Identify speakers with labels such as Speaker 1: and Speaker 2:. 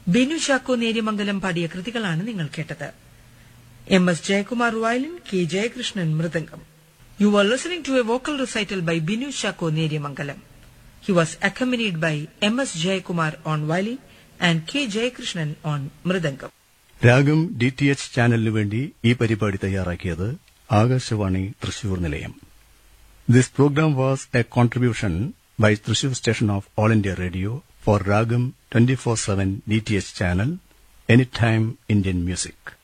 Speaker 1: ബിനു ചാക്കോ നേര്യമംഗലം പാടിയ കൃതികളാണ് നിങ്ങൾ കേട്ടത്. M.S. Jayakumar violin, K. Jayakrishnan mridangam. You were listening to a vocal recital by Binu Chakko Neriyamangalam. He was accompanied by M.S. Jayakumar on violin and K. Jayakrishnan on mridangam.
Speaker 2: രാഗം DTH ചാനലിനു വേണ്ടി ഈ പരിപാടി തയ്യാറാക്കിയത് ആകാശവാണി തൃശൂർ നിലയം. This program was a contribution by Thrissur station of All India Radio for Ragam 24/7 DTH channel, Anytime Indian Music.